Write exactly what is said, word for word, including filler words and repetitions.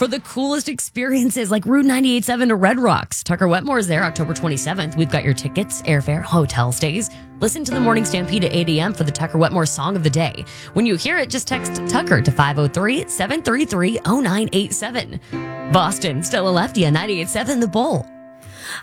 for the coolest experiences like Route ninety-eight point seven to Red Rocks. Tucker Wetmore's there October twenty-seventh. We've got your tickets, airfare, hotel stays. Listen to the Morning Stampede at eight a.m. for the Tucker Wetmore Song of the Day. When you hear it, just text Tucker to five oh three, seven three three, oh nine eight seven. Boston, Stella Lefty at ninety-eight point seven The Bull.